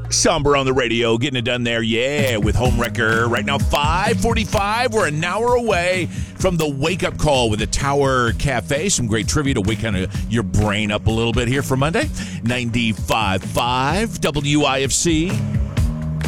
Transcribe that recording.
Somber on the radio, getting it done there, yeah, with Homewrecker. Right now, 5:45. We're an hour away from the wake-up call with the Tower Cafe. Some great trivia to wake kind of your brain up a little bit here for Monday. 95.5 WIFC.